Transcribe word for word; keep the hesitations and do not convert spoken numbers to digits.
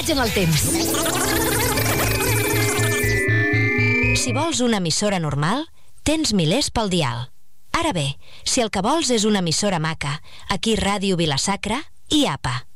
Viatge en el temps. Si vols una emissora normal, tens milers pel dial. Ara bé, si el que vols és una emissora maca, aquí Ràdio Vila-sacra i A P A.